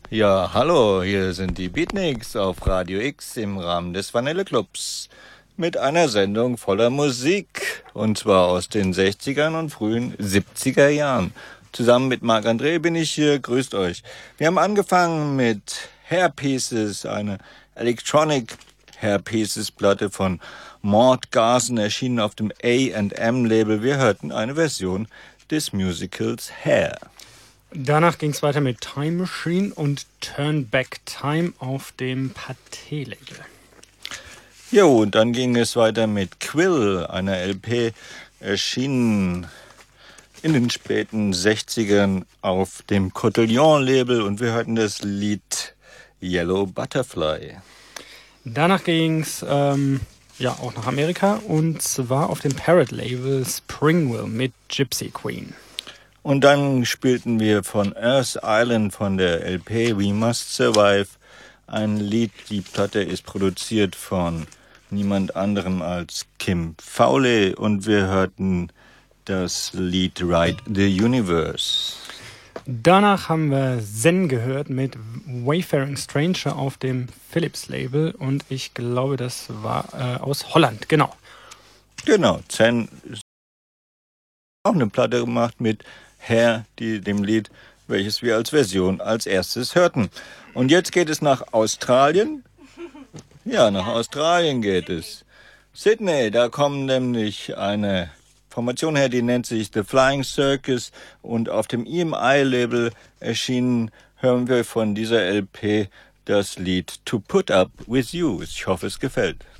Ja, hallo, hier sind die Beatniks auf Radio X im Rahmen des Vanilleclubs mit einer Sendung voller Musik, und zwar aus den 60ern und frühen 70er Jahren. Zusammen mit Marc André bin ich hier, grüßt euch. Wir haben angefangen mit Hairpieces, eine Electronic Hairpieces Platte von Mort Garson, erschienen auf dem A&M Label. Wir hörten eine Version des Musicals Hair. Danach ging es weiter mit Time Machine und Turn Back Time auf dem Pathé-Label. Jo, und dann ging es weiter mit Quill, einer LP, erschienen in den späten 60ern auf dem Cotillon-Label, und wir hörten das Lied Yellow Butterfly. Danach ging es auch nach Amerika, und zwar auf dem Parrot-Label Springville mit Gypsy Queen. Und dann spielten wir von Earth Island von der LP We Must Survive ein Lied. Die Platte ist produziert von niemand anderem als Kim Fowley, und wir hörten das Lied Ride the Universe. Danach haben wir Zen gehört mit Wayfaring Stranger auf dem Philips Label, und ich glaube, das war aus Holland, genau. Genau, Zen auch eine Platte gemacht mit Hair, dem Lied, welches wir als Version als erstes hörten. Und jetzt geht es nach Australien. Ja, nach Australien geht es. Sydney, da kommen nämlich eine Formation her, die nennt sich The Flying Circus, und auf dem EMI-Label erschienen hören wir von dieser LP das Lied To Put Up With You. Ich hoffe, es gefällt.